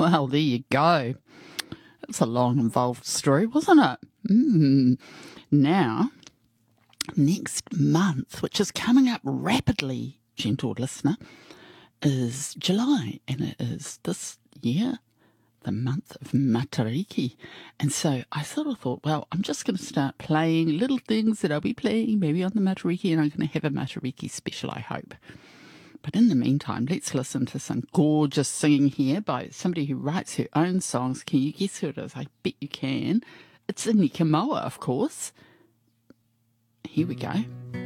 Well, there you go. It's a long, involved story, wasn't it? Now, next month, which is coming up rapidly, gentle listener, is July, and it is this year the month of Matariki. And so I sort of thought, well, I'm just going to start playing little things that I'll be playing maybe on the Matariki, and I'm going to have a Matariki special, I hope. But in the meantime, let's listen to some gorgeous singing here by somebody who writes her own songs. Can you guess who it is? I bet you can. It's Iniki Moa, of course. Here we go.